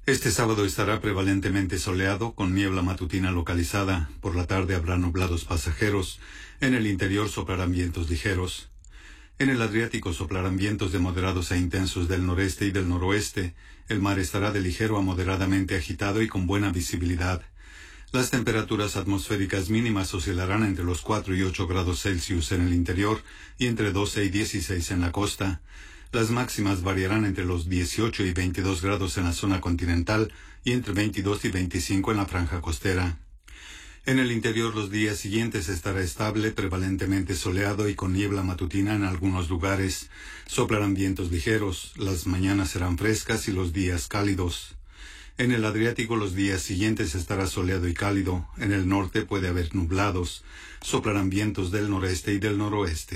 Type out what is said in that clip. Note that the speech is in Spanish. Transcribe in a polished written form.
Este sábado estará prevalentemente soleado, con niebla matutina localizada. Por la tarde habrá nublados pasajeros. En el interior soplarán vientos ligeros. En el Adriático soplarán vientos de moderados a intensos del noreste y del noroeste. El mar estará de ligero a moderadamente agitado y con buena visibilidad. Las temperaturas atmosféricas mínimas oscilarán entre los 4 y 8 grados Celsius en el interior y entre 12 y 16 en la costa. Las máximas variarán entre los 18 y 22 grados en la zona continental y entre 22 y 25 en la franja costera. En el interior los días siguientes estará estable, prevalentemente soleado y con niebla matutina en algunos lugares. Soplarán vientos ligeros, las mañanas serán frescas y los días cálidos. En el Adriático los días siguientes estará soleado y cálido. En el norte puede haber nublados. Soplarán vientos del noreste y del noroeste.